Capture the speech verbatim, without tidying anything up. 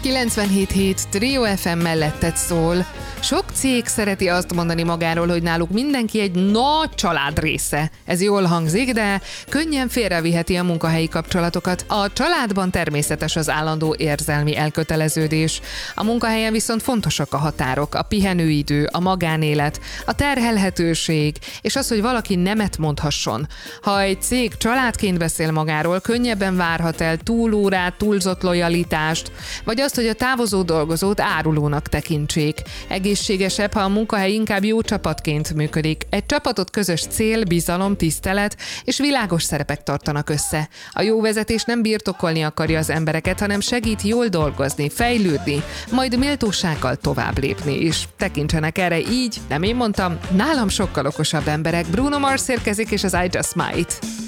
kilencvenhét hét Trio ef em melletted szól. Sok cég szereti azt mondani magáról, hogy náluk mindenki egy nagy család része. Ez jól hangzik, de könnyen félreviheti a munkahelyi kapcsolatokat. A családban természetes az állandó érzelmi elköteleződés. A munkahelyen viszont fontosak a határok, a pihenőidő, a magánélet, a terhelhetőség, és az, hogy valaki nemet mondhasson. Ha egy cég családként beszél magáról, könnyebben várhat el túlórát, túlzott lojalitást, vagy azt, hogy a távozó dolgozót árulónak tekintsék. Egészségesebb, ha a munkahely inkább jó csapatként működik. Egy csapatot közös cél, bizalom, tisztelet és világos szerepek tartanak össze. A jó vezetés nem birtokolni akarja az embereket, hanem segít jól dolgozni, fejlődni, majd méltósággal tovább lépni is. Tekintsenek erre így, nem én mondtam, nálam sokkal okosabb emberek. Bruno Mars érkezik, és az I Just Might.